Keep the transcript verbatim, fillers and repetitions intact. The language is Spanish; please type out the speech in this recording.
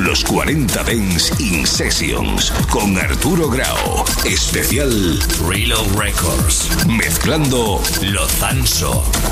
Los cuarenta Dance In Sessions con Arturo Grau. Especial Reload Records. Mezclando Lo Zanso.